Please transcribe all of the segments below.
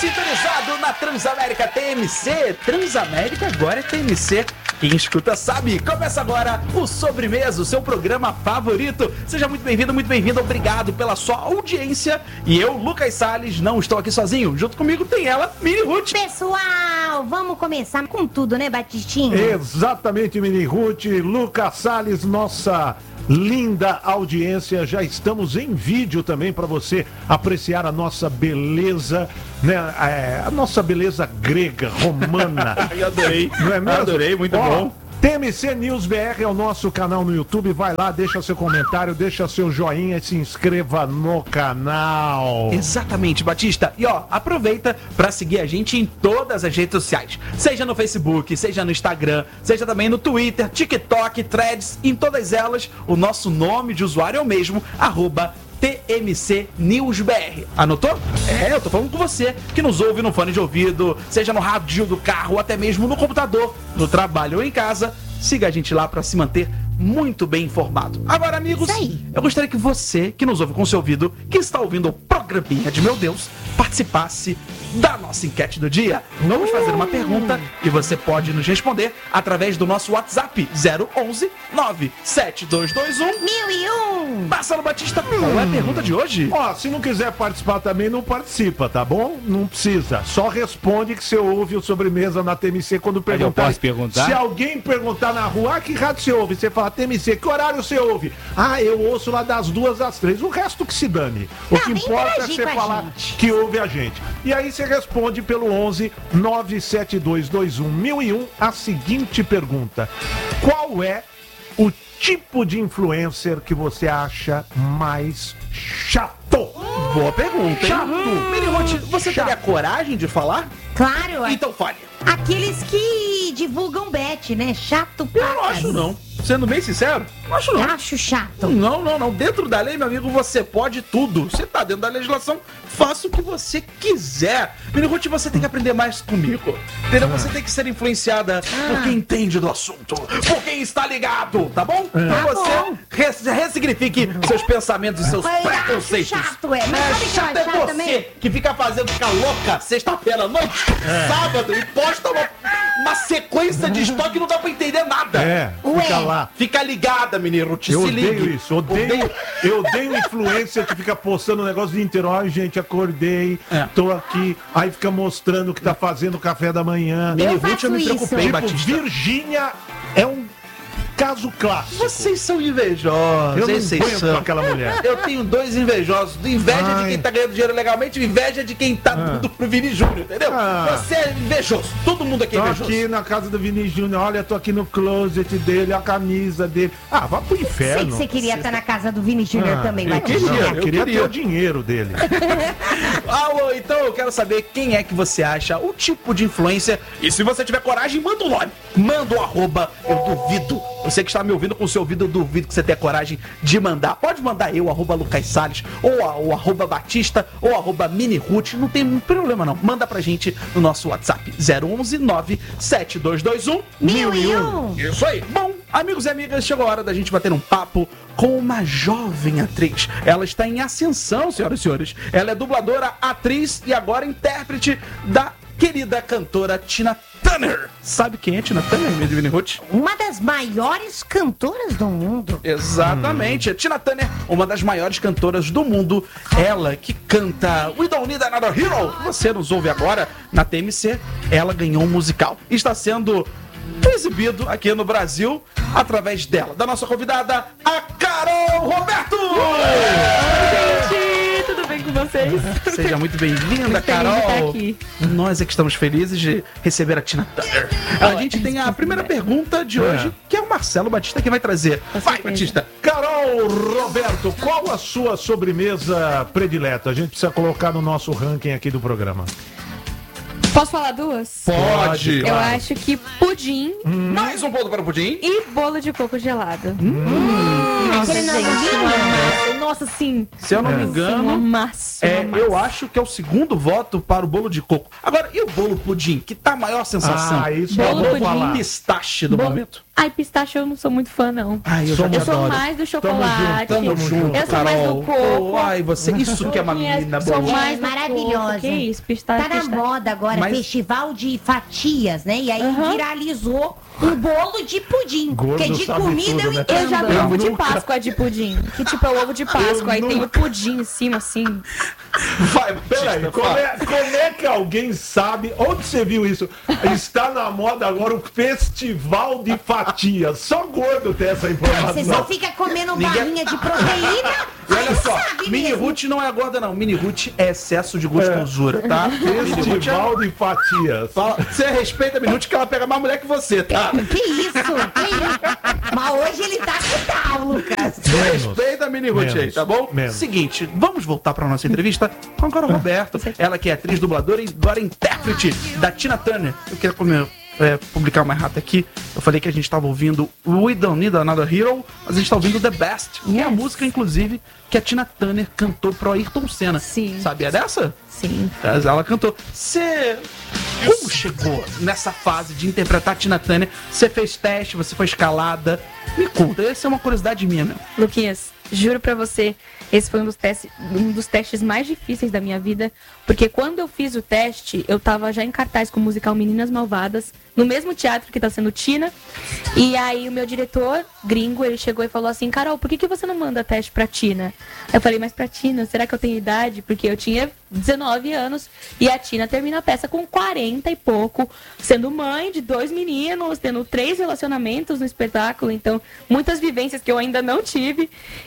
sintonizado na Transamérica TMC. Transamérica agora é TMC. Quem escuta sabe. Começa agora o Sobremesa, o seu programa favorito. Seja muito bem-vindo, obrigado pela sua audiência. E eu, Lucas Salles, não estou aqui sozinho. Junto comigo tem ela, Mini Ruth. Pessoal, vamos começar com tudo, né, Batistinha? Exatamente, Mini Ruth, Lucas Salles, nossa linda audiência. Já estamos em vídeo também para você apreciar a nossa beleza, né? A nossa beleza grega, romana. Eu adorei, não é mesmo? Adorei, muito bom. TMC News BR é o nosso canal no YouTube. Vai lá, deixa seu comentário, deixa seu joinha e se inscreva no canal. Exatamente, Batista. E ó, aproveita para seguir a gente em todas as redes sociais. Seja no Facebook, seja no Instagram, seja também no Twitter, TikTok, Threads. Em todas elas, o nosso nome de usuário é o mesmo, @TMC News BR. Anotou? Eu tô falando com você que nos ouve no fone de ouvido, seja no rádio do carro, ou até mesmo no computador, no trabalho ou em casa. Siga a gente lá para se manter muito bem informado. Agora, amigos, eu gostaria que você, que nos ouve com seu ouvido, que está ouvindo o programinha de Meu Deus, participasse da nossa enquete do dia. Vamos fazer uma pergunta e você pode nos responder através do nosso WhatsApp 011 97221 1001. Marcelo Batista, qual é a pergunta de hoje? Ó, se não quiser participar também, não participa, tá bom? Não precisa. Só responde que você ouve o Sobremesa na TMC quando perguntar. Eu posso perguntar? Se alguém perguntar na rua, que rádio você ouve? Você fala, TMC, que horário você ouve? Eu ouço lá das 2 às 3. O resto que se dane. O que importa é você falar que ouve a gente. E aí você responde pelo 11 97221 1001 a seguinte pergunta: qual é o tipo de influencer que você acha mais chato? Boa pergunta, hein? Chato. Mini Ruth, você teria coragem de falar? Claro, Então fale. aqueles que divulgam bet, né? Chato pra Eu não acho não. Sendo bem sincero, não acho não. Acho chato. Não. Dentro da lei, meu amigo, você pode tudo. Você tá dentro da legislação, faça o que você quiser. Mini Ruth, você tem que aprender mais comigo. Entendeu? Você tem que ser influenciada por quem entende do assunto, por quem está ligado, tá bom? Então você ressignifique seus pensamentos e seus Mas eu acho preconceitos. chato, Mas sabe que Chato eu é acho chato você também? que fica ficar louca sexta-feira à noite, sábado, e posta uma sequência de estoque e não dá pra entender nada. Fica Ué. lá. Fica ligada, Mini Ruth, Eu se odeio ligue. isso, eu odeio influencer que fica postando um negócio o dia inteiro. Ai, gente, acordei, tô aqui, aí fica mostrando o que tá fazendo o café da manhã. Mini Eu Ruth, eu faço me isso. preocupei, Tipo, Batista. Virgínia é um caso clássico. Vocês são invejosos, Eu não vocês aguento são. aquela mulher. Eu tenho 2 invejosos. Inveja de quem tá ganhando dinheiro legalmente e inveja de quem tá dando pro Vini Júnior, entendeu? Você é invejoso. Todo mundo aqui é Tô invejoso. aqui na casa do Vini Júnior, olha, tô aqui no closet dele, a camisa dele. Vá pro Sei inferno. que você queria estar na casa do Vini Júnior também, eu Batista. eu queria ter o dinheiro dele. Alô, então eu quero saber quem é que você acha o tipo de influência. E se você tiver coragem, manda o nome. Manda o @, eu duvido. Você que está me ouvindo com o seu ouvido, eu duvido que você tenha coragem de mandar. Pode mandar eu, @Lucas Salles, ou o @Batista, ou @Mini Ruth. Não tem problema não. Manda pra gente no nosso WhatsApp 011 97221 1001. Isso aí. Bom, amigos e amigas, chegou a hora da gente bater um papo com uma jovem atriz. Ela está em ascensão, senhoras e senhores. Ela é dubladora, atriz e agora intérprete da querida cantora Tina Turner. Sabe quem é Tina Turner, Mini Ruth? Uma das maiores cantoras do mundo. Exatamente. A Tina Turner, uma das maiores cantoras do mundo. Ela que canta We Don't Need Another Hero. Você nos ouve agora na TMC. Ela ganhou um musical. Está sendo exibido aqui no Brasil através dela, da nossa convidada, a Carol Roberto! Gente, tudo bem com vocês? Seja muito bem-vinda, Muito feliz de estar Carol. aqui. Nós é que estamos felizes de receber a Tina Turner. A gente tem a primeira pergunta de hoje, que é o Marcelo Batista que vai trazer. Vai, certeza. Batista! Carol Roberto, qual a sua sobremesa predileta? A gente precisa colocar no nosso ranking aqui do programa. Posso falar duas? Pode! Eu acho que pudim Mais um ponto para o pudim. e bolo de coco gelado. Aquele Gente, novinho. uma massa. nossa, sim. Se eu não me engano, Sim, uma massa. eu acho que é o segundo voto para o bolo de coco. Agora, e o bolo pudim? Que tá a maior sensação? Isso Bolo eu vou pudim. falar. Pistache do momento. Ai, pistache eu não sou muito fã, não. Ai, eu Eu sou mais do chocolate. Tamo junto, eu sou mais do coco. Ai, você, isso que é uma menina boa. Sou mais do maravilhosa. coco. Que isso, pistache, Tá na pistache. moda agora, Mas- festival de fatias, né? E aí Aham. viralizou um bolo de pudim. Gordo Porque de sabe comida tudo, eu né? entendo. Eu já vi Eu ovo de nunca- Páscoa de pudim. Que tipo é o ovo de Páscoa. Aí tem o pudim em cima, assim. Vai, Peraí, Batista, como fala. é que alguém sabe? Onde você viu isso? Está na moda agora o festival de fatias. Só gordo tem essa Você informação. só fica comendo barrinha de proteína. E olha aí só, sabe Mini mesmo. Ruth não é gorda, não. Mini Ruth é excesso de gostosura, tá? Mini Ruth é... Festival de fatias. Fala, você respeita a Mini Ruth que ela pega mais mulher que você, tá? Que isso? Que isso? Mas hoje ele tá com tal, Lucas. Respeita a Mini Ruth aí, Menos, tá bom? menos. Seguinte, vamos voltar pra nossa entrevista com a Carol Roberto. Ela que é atriz, dubladora e agora intérprete da Tina Turner. Eu queria publicar mais rápido aqui. Eu falei que a gente tava ouvindo We Don't Need Another Hero, mas a gente tá ouvindo The Best. Que é a música, inclusive, que a Tina Turner cantou pro Ayrton Senna. Sim. Sabia dessa? Sim. Ela cantou. Você... Como chegou nessa fase de interpretar a Tina Turner? Você fez teste, você foi escalada. Me conta, essa é uma curiosidade minha, meu. Luquinhas, juro pra você, esse foi um dos testes mais difíceis da minha vida, porque quando eu fiz o teste, eu tava já em cartaz com o musical Meninas Malvadas, no mesmo teatro que tá sendo Tina, e aí o meu diretor, gringo, ele chegou e falou assim, Carol, por que você não manda teste pra Tina? Eu falei, mas pra Tina, será que eu tenho idade? Porque eu tinha 19 anos, e a Tina termina a peça com 40 e pouco, sendo mãe de 2 meninos, tendo 3 relacionamentos no espetáculo, então, muitas vivências que eu ainda não tive.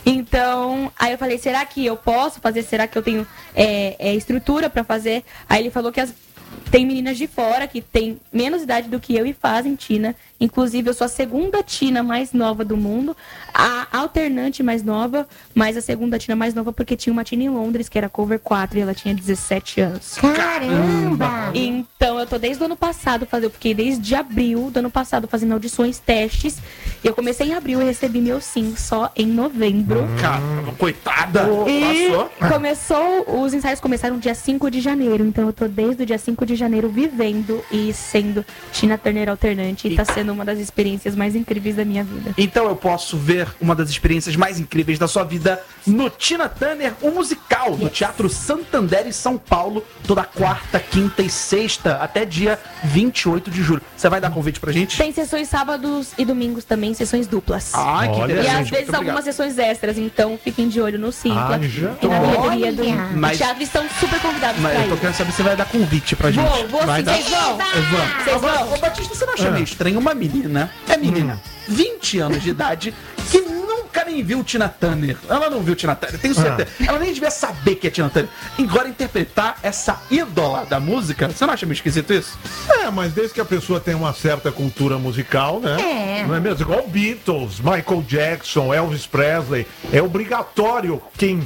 Então, aí eu falei, será que eu posso fazer? Será que eu tenho estrutura pra fazer? Aí ele falou que tem meninas de fora que têm menos idade do que eu e fazem Tina. Inclusive, eu sou a segunda Tina mais nova do mundo, a alternante mais nova, mas a segunda Tina mais nova porque tinha uma Tina em Londres, que era cover 4, e ela tinha 17 anos. Caramba! Então, eu tô desde o ano passado eu fiquei desde abril do ano passado fazendo audições, testes. E eu comecei em abril e recebi meu sim só em novembro. Caramba, coitada. E Passou. os ensaios começaram dia 5 de janeiro. Então eu tô desde o dia 5 de janeiro vivendo e sendo Tina Turner alternante. E tá sendo uma das experiências mais incríveis da minha vida. Então eu posso ver uma das experiências mais incríveis da sua vida no Tina Turner, o musical, no Teatro Santander em São Paulo, toda quarta, quinta e sexta, até dia 28 de julho. Você vai dar convite pra gente? Tem sessões sábados e domingos também, sessões duplas. Ai, que Olha. E interessante. às vezes muito algumas obrigado. sessões extras, então fiquem de olho no Simpla. já. E na bilheteria do Olha. Mas- teatro estão super convidados Mas pra eu tô ir. querendo saber se você vai dar convite pra gente. Vou Vai sim, dar? vocês vão? Vamos. Vocês Agora, vão? ô Batista, você não acha meio estranho uma menina, menina, 20 anos de idade, que nunca nem viu Tina Turner. Ela não viu Tina Turner, tenho certeza. Ela nem devia saber que é Tina Turner. Agora interpretar essa ídola da música, você não acha meio esquisito isso? Mas desde que a pessoa tem uma certa cultura musical, né? É. Não é mesmo? Igual Beatles, Michael Jackson, Elvis Presley. É obrigatório quem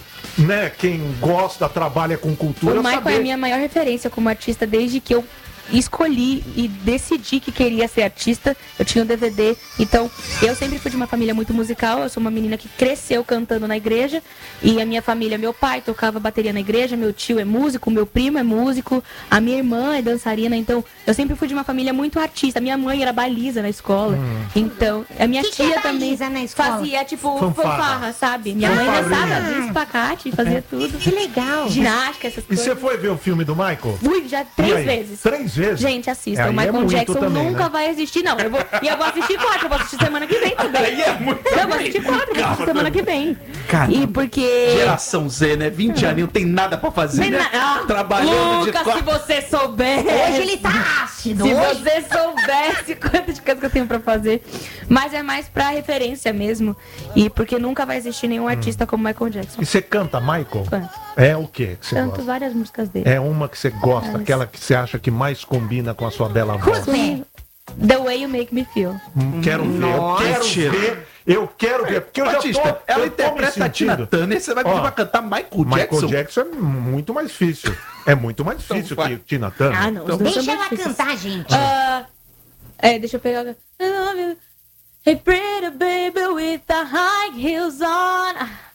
gosta, trabalha com cultura, O Michael saber. é a minha maior referência como artista desde que eu escolhi e decidi que queria ser artista. Eu tinha o DVD, então eu sempre fui de uma família muito musical. Eu sou uma menina que cresceu cantando na igreja, e a minha família, meu pai tocava bateria na igreja, meu tio é músico, meu primo é músico, a minha irmã é dançarina. Então eu sempre fui de uma família muito artista. Minha mãe era baliza na escola, então a minha Que tia é também baliza na escola? fazia tipo Fanfarra. fanfarra, sabe? Minha mãe Fanfarrinha. dançava espacate, fazia tudo. Que legal. Ginástica, essas E coisas. você foi ver o filme do Michael? Fui já E 3 aí? vezes. 3 vezes? Gente, assista. Aí O Michael é muito Jackson também, nunca né? vai existir, não. Eu vou assistir 4, eu vou assistir semana que vem também. Aí é muito Eu vou assistir 4, eu vou assistir semana que vem. Caramba. E porque... Geração Z, né? 20 aninhos, não tem nada pra fazer, Tem né? na- Trabalhando Lucas, de se você souber. Hoje ele tá ácido. Se Hoje... você soubesse quanto de coisa que eu tenho pra fazer. Mas é mais pra referência mesmo. E porque nunca vai existir nenhum artista como Michael Jackson. E você canta, Michael? Canto. É o que você Canto gosta? várias músicas dele. É uma que você gosta, aquela que você acha que mais combina com a sua bela voz. Sim. The Way You Make Me Feel. Quero ver, Mentira. eu quero ver, porque eu Batista, já tô, ela eu tô me interpreta a Tina sentindo. Turner, você vai pedir Ó, pra cantar Michael Jackson? Michael Jackson é muito mais difícil. É muito mais difícil vai. que Tina Turner. Ah, não. os dois Deixa são ela difíceis. cantar, gente. Deixa eu pegar. I love you. Hey, pretty baby with the high heels on.